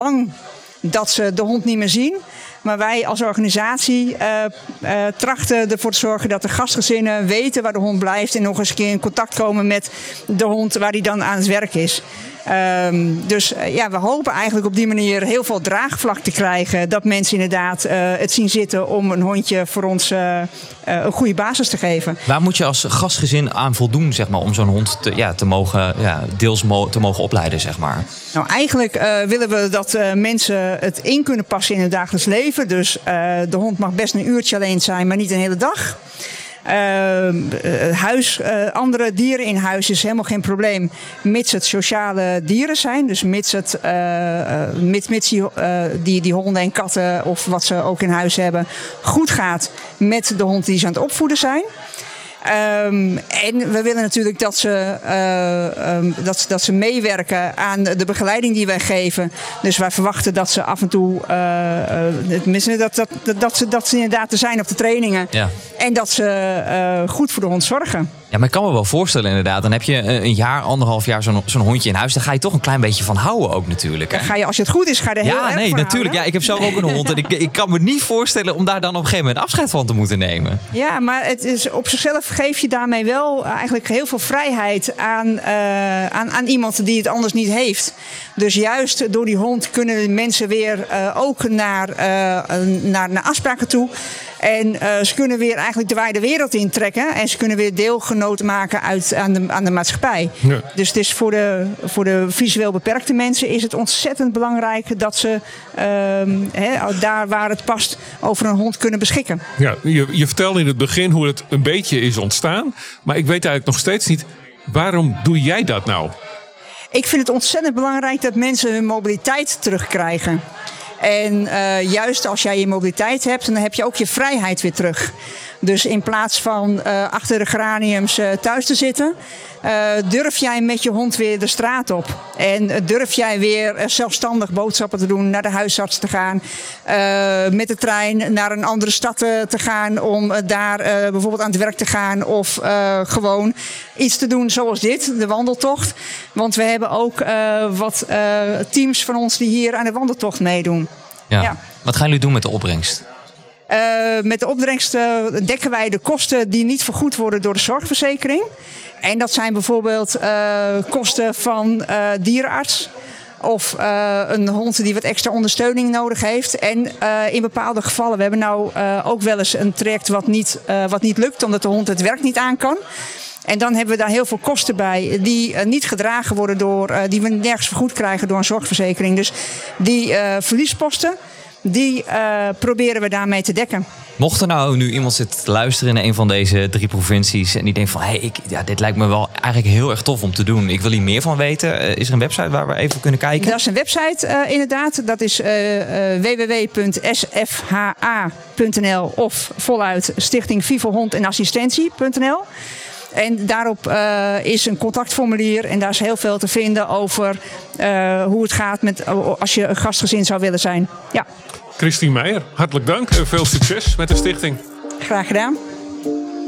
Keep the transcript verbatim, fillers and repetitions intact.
bang dat ze de hond niet meer zien. Maar wij als organisatie uh, uh, trachten ervoor te zorgen dat de gastgezinnen weten waar de hond blijft. En nog eens een keer in contact komen met de hond waar die dan aan het werk is. Um, dus uh, ja, we hopen eigenlijk op die manier heel veel draagvlak te krijgen. Dat mensen inderdaad uh, het zien zitten om een hondje voor ons uh, uh, een goede basis te geven. Waar moet je als gastgezin aan voldoen, zeg maar, om zo'n hond te, ja, te mogen, ja, deels mo- te mogen opleiden, zeg maar? Nou, eigenlijk uh, willen we dat uh, mensen het in kunnen passen in het dagelijks leven. Dus uh, de hond mag best een uurtje alleen zijn, maar niet een hele dag. Uh, huis, uh, andere dieren in huis is helemaal geen probleem, mits het sociale dieren zijn. Dus mits, het, uh, uh, mits, mits die, uh, die, die honden en katten of wat ze ook in huis hebben goed gaat met de hond die ze aan het opvoeden zijn. Um, en we willen natuurlijk dat ze, uh, um, dat, dat ze meewerken aan de begeleiding die wij geven. Dus wij verwachten dat ze af en toe, uh, uh, dat, dat, dat, dat, ze, dat ze inderdaad er zijn op de trainingen. Ja. En dat ze uh, goed voor de hond zorgen. Ja, maar ik kan me wel voorstellen inderdaad. Dan heb je een jaar, anderhalf jaar zo'n, zo'n hondje in huis. Daar ga je toch een klein beetje van houden ook natuurlijk. Hè? Ga je, als het goed is, ga je er heel ja, erg nee, van natuurlijk. houden. Ja, ik heb zelf ook een hond. En ik, ik kan me niet voorstellen om daar dan op een gegeven moment afscheid van te moeten nemen. Ja, maar het is, op zichzelf geef je daarmee wel eigenlijk heel veel vrijheid aan, uh, aan, aan iemand die het anders niet heeft. Dus juist door die hond kunnen mensen weer uh, ook naar, uh, naar, naar afspraken toe. En uh, ze kunnen weer eigenlijk de wijde wereld intrekken. En ze kunnen weer deelgenoot maken uit, aan, de, aan de maatschappij. Ja. Dus het is voor, de, voor de visueel beperkte mensen is het ontzettend belangrijk dat ze uh, he, daar waar het past over een hond kunnen beschikken. Ja, je, je vertelde in het begin hoe het een beetje is ontstaan. Maar ik weet eigenlijk nog steeds niet, waarom doe jij dat nou? Ik vind het ontzettend belangrijk dat mensen hun mobiliteit terugkrijgen. En uh, juist als jij je mobiliteit hebt, dan heb je ook je vrijheid weer terug. Dus in plaats van uh, achter de geraniums uh, thuis te zitten, uh, durf jij met je hond weer de straat op. En uh, durf jij weer uh, zelfstandig boodschappen te doen, naar de huisarts te gaan, uh, met de trein naar een andere stad uh, te gaan om uh, daar uh, bijvoorbeeld aan het werk te gaan of uh, gewoon iets te doen zoals dit, de wandeltocht. Want we hebben ook uh, wat uh, teams van ons die hier aan de wandeltocht meedoen. Ja. Ja. Wat gaan jullie doen met de opbrengst? Uh, met de opbrengst uh, dekken wij de kosten die niet vergoed worden door de zorgverzekering. En dat zijn bijvoorbeeld uh, kosten van uh, dierenarts. Of uh, een hond die wat extra ondersteuning nodig heeft. En uh, in bepaalde gevallen, we hebben nou uh, ook wel eens een traject wat niet, uh, wat niet lukt, omdat de hond het werk niet aan kan. En dan hebben we daar heel veel kosten bij die uh, niet gedragen worden door, uh, die we nergens vergoed krijgen door een zorgverzekering. Dus die uh, verliesposten, die uh, proberen we daarmee te dekken. Mocht er nou nu iemand zitten te luisteren in een van deze drie provincies en die denkt van, hé, hey, ja, dit lijkt me wel eigenlijk heel erg tof om te doen. Ik wil hier meer van weten. Uh, is er een website waar we even kunnen kijken? Dat is een website uh, inderdaad. Dat is uh, uh, w w w punt s f h a punt n l of voluit Stichting Vivo Hond en Assistentie punt n l. En daarop uh, is een contactformulier en daar is heel veel te vinden over uh, hoe het gaat met, uh, als je een gastgezin zou willen zijn. Ja. Christine Meijer, hartelijk dank en veel succes met de stichting. Graag gedaan.